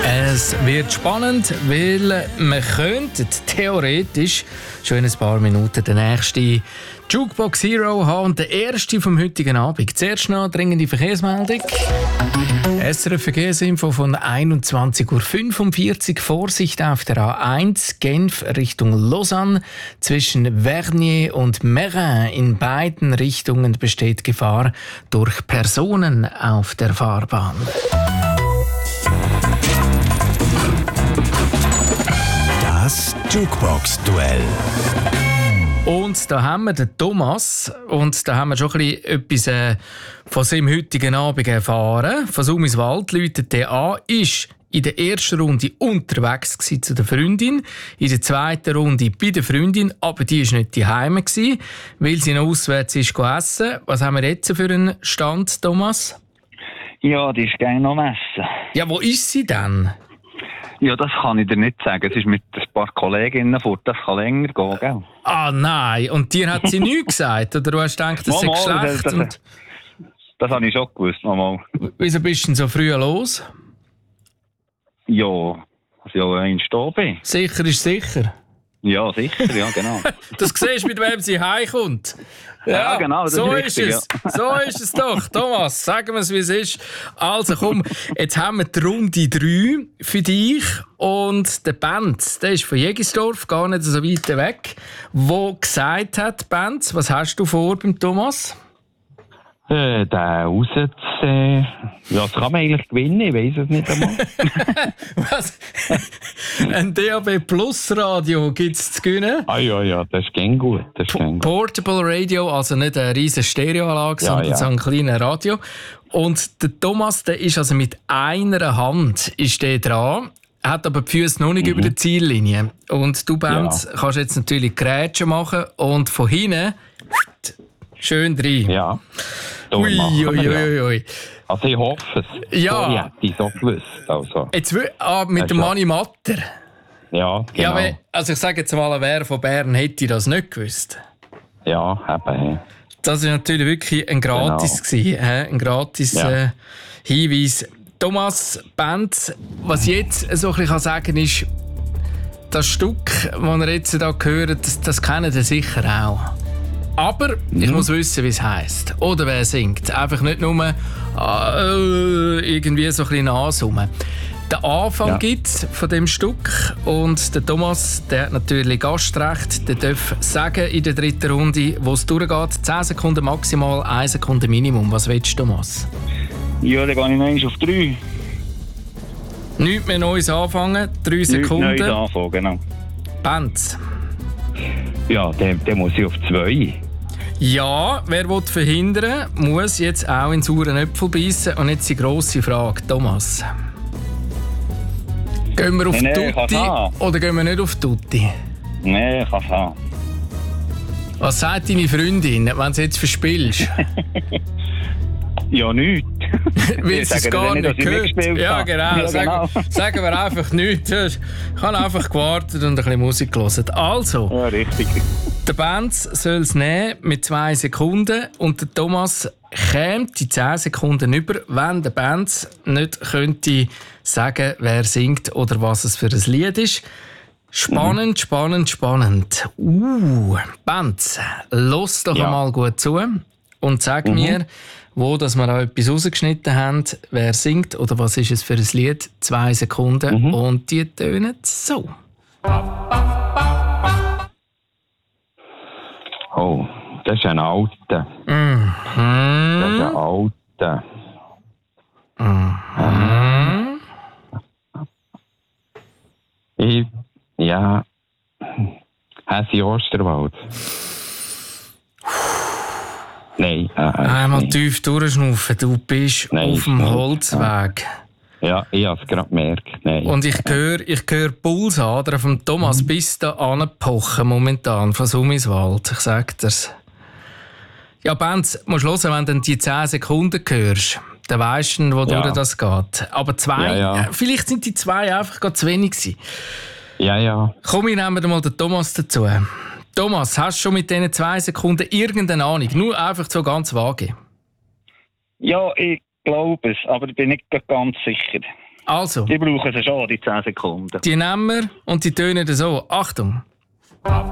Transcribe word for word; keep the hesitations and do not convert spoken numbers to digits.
Es wird spannend, weil wir könnten theoretisch schon in ein paar Minuten den nächsten Jukebox Hero haben und der erste vom heutigen Abend. Zuerst noch dringende Verkehrsmeldung. S R F Verkehrsinfo von einundzwanzig Uhr fünfundvierzig. Vorsicht auf der A eins Genf Richtung Lausanne. Zwischen Vernier und Meyrin in beiden Richtungen besteht Gefahr durch Personen auf der Fahrbahn. Das Jukebox-Duell. Und da haben wir den Thomas und da haben wir schon ein bisschen etwas äh, von seinem heutigen Abend erfahren. Von Sumiswald läutet der an, ist in der ersten Runde unterwegs gewesen zu der Freundin, in der zweiten Runde bei der Freundin, aber die war nicht daheim gewesen, weil sie noch auswärts ist essen. Was haben wir jetzt für einen Stand, Thomas? Ja, die ist gerne am Essen. Ja, wo ist sie denn? Ja, das kann ich dir nicht sagen. Es ist mit ein paar Kolleginnen fort. Das kann länger gehen, gell? Ah nein, und dir hat sie nichts gesagt? Oder du hast gedacht, das sei schlecht? Das, das, das habe ich schon gewusst, Mama. Wieso bist du denn so früh los? Ja, dass ich auch einst da bin. Sicher ist sicher. Ja, sicher, ja, genau. Das siehst du, mit wem sie heimkommt. Ja, ja, genau. Das so ist, richtig, ist es. Ja. So ist es doch. Thomas, sagen wir es, wie es ist. Also komm, jetzt haben wir die Runde drei für dich. Und der Benz, der ist von Jägisdorf, gar nicht so weit weg, wo gesagt hat, Benz, was hast du vor beim Thomas? Äh, den rauszuziehen. Äh, ja, das kann man eigentlich gewinnen, ich weiss es nicht einmal. Was? Ein D A B Plus Radio gibt es zu gewinnen. Ah ja, ja, das ist gern gut. Das ist gern gut. Portable Radio, also nicht eine riesige Stereoanlage, ja, sondern ja. so ein kleines Radio. Und der Thomas, der ist also mit einer Hand ist der dran, hat aber die Füße noch nicht mhm. über der Ziellinie. Und du, Benz, ja. kannst jetzt natürlich Grätschen machen und von hinten schön rein. Ja. Ui, ui, ui, ui. Also ich hoffe es. Ja. Sorry, hätte ich so gewusst. Also. Jetzt, ah, mit dem Manni Matter. Ja, genau. Ja, aber, also ich sage jetzt mal, wer von Bern hätte das nicht gewusst? Ja, eben. Das war natürlich wirklich ein Gratis, genau. gewesen, ein Gratis ja. äh, Hinweis. Thomas, Benz, was ich jetzt so ein bisschen sagen kann, ist, das Stück, das ihr jetzt hier hört, das, das kennt ihr sicher auch. Aber mhm. ich muss wissen, wie es heisst. Oder wer singt. Einfach nicht nur äh, irgendwie so ein bisschen ansummen. Den Anfang ja. gibt es von dem Stück. Und der Thomas, der hat natürlich Gastrecht. Der darf sagen in der dritten Runde, wo es durchgeht. zehn Sekunden maximal, eine Sekunde Minimum. Was willst du, Thomas? Ja, dann gehe ich noch eins auf drei. Nichts mehr Neues anfangen. Drei Sekunden. Nichts Neues anfangen, genau. Benz. Ja, dann, dann muss ich auf zwei. Ja, wer will verhindern, muss jetzt auch in sauren Äpfel beißen. Und jetzt die grosse Frage, Thomas. Gehen wir auf nee, nee, Tutti oder gehen wir nicht auf Tutti? Nein, ich kann es haben. Was sagt deine Freundin, wenn du jetzt verspielst? Ja, nichts. Weil sie es gar nicht, nicht gehört. Ja, genau. Ja, genau. Sagen, sagen wir einfach nichts. Ich habe einfach gewartet und ein bisschen Musik gehört. Also, ja, richtig. Der Benz soll es nehmen mit zwei Sekunden und der Thomas kämt die zehn Sekunden über, wenn der Benz nicht könnte sagen, wer singt oder was es für ein Lied ist. Spannend, mhm. spannend, spannend. Uh, Benz, los doch ja. einmal gut zu und sag mhm. mir, wo dass wir auch etwas rausgeschnitten haben, wer singt oder was ist es für ein Lied. Zwei Sekunden mhm. und die tönen so. Oh, das ist ein alter. Mhm. Das ist ein alter. Mhm. Ich, ja, Häsi Osterwald. Nein. Äh, Einmal nein. tief durchschnaufen, du bist nein, auf dem nein, Holzweg. Ja, ich habe es gerade gemerkt. Nein. Und ich höre ich hör Pulsadern vom Thomas mhm. bis da anpochen momentan von Sumiswald. Ich sage dir's. Ja, Benz, musst du hören, wenn du die zehn Sekunden hörst, dann weisst du, wodurch ja. das geht. Aber zwei, ja, ja. vielleicht sind die zwei einfach gerade zu wenig gewesen. Ja, ja. Komm, wir nehmen mal den Thomas dazu. Thomas, hast du schon mit diesen zwei Sekunden irgendeine Ahnung? Nur einfach so ganz vage. Ja, ich glaube es, aber ich bin nicht ganz sicher. Also. Die brauchen sie schon, die zehn Sekunden. Die nehmen wir und die tönen so. Achtung.